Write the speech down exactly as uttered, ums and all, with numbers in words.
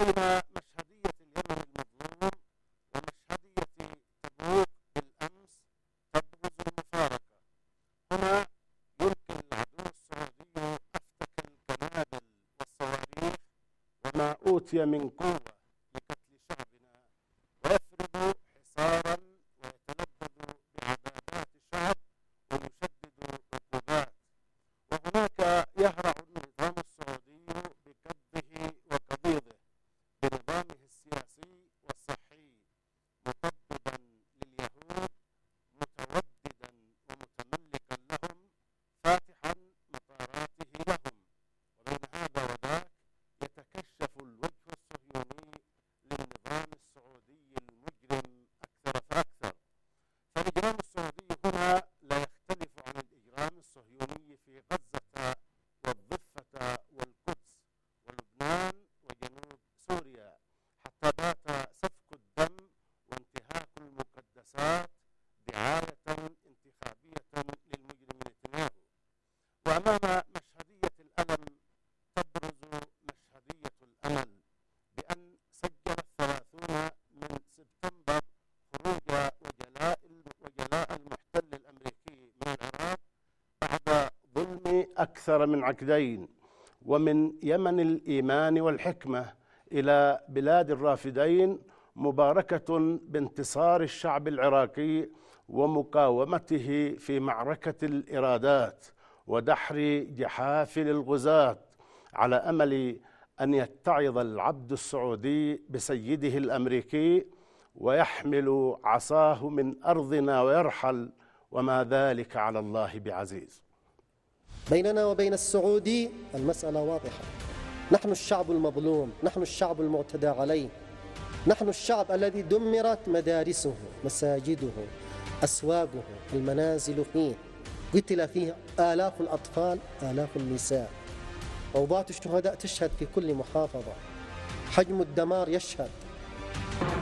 بين مشهدية اليمن المظلوم ومشهدية تبوك بالأمس تبرز المفارقة. هنا يلقي العدو السعودي أفتك القنابل والصواريخ وما أوتي من قوة لقتل شعبنا، ويفرض حصارا ويتلذذ بعذابات الشعب ويشدد عقوبات. وهناك يهرع النظام السعودي بقبضه وقبيضه بنظامه السياسي والصحي، مطببا لليهود، متوددا ومتملكا لهم، فاتحا مطاراته لهم. وبين هذا وذاك يتكشف الوجه الصهيوني للنظام السعودي المجرم أكثر فأكثر. فالإجرام السعودي هنا لا يختلف عن الإجرام الصهيوني في غزة والضفة والقدس ولبنان وجنوب سوريا، حتى بات سفك الدم وانتهاك المقدسات دعاية انتخابية للمجرم نتنياهو. وأمام مشهدية الألم تبرز مشهدية الأمل، بأن سجل الثلاثون من سبتمبر خروج وجلاء وجلاء المحتل الأمريكي من العراق بعد ظلم أكثر من عقدين، ومن يمن الإيمان والحكمة إلى بلاد الرافدين، مباركة بانتصار الشعب العراقي ومقاومته في معركة الإرادات ودحر جحافل الغزاة، على أمل أن يتعظ العبد السعودي بسيده الأمريكي ويحمل عصاه من أرضنا ويرحل، وما ذلك على الله بعزيز. بيننا وبين السعودي المسألة واضحة، نحن الشعب المظلوم، نحن الشعب المعتدى عليه، نحن الشعب الذي دمرت مدارسه، مساجده، أسواقه، المنازل فيه، قتل فيه آلاف الأطفال، آلاف النساء. روضات الشهداء تشهد في كل محافظة، حجم الدمار يشهد.